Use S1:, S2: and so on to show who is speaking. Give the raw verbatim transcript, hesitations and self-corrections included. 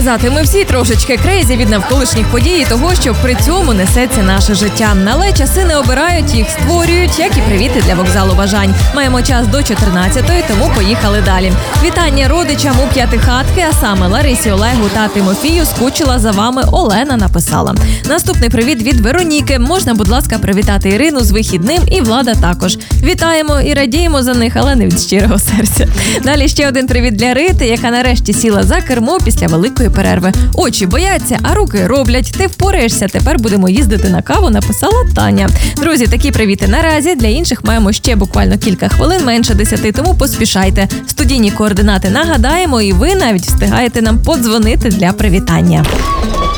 S1: сказати, ми всі трошечки крейзі від навколишніх подій і того, що при цьому несеться наше життя. Але часи не обирають, їх створюють, як і привіти для вокзалу бажань. Маємо час до чотирнадцятої, тому поїхали далі. Вітання родичам у П'ятихатки, а саме Ларисі, Олегу та Тимофію. Скучила за вами, Олена написала. Наступний привіт від Вероніки. Можна, будь ласка, привітати Ірину з вихідним і Влада також. Вітаємо і радіємо за них, але не від щирого серця. Далі ще один привіт для Рити, яка нарешті сіла за кермо після великої перерви. Очі бояться, а руки роблять. Ти впораєшся, тепер будемо їздити на каву, написала Таня. Друзі, такі привіти наразі. Для інших маємо ще буквально кілька хвилин, менше десяти, тому поспішайте. Студійні координати нагадаємо, і ви навіть встигаєте нам подзвонити для привітання.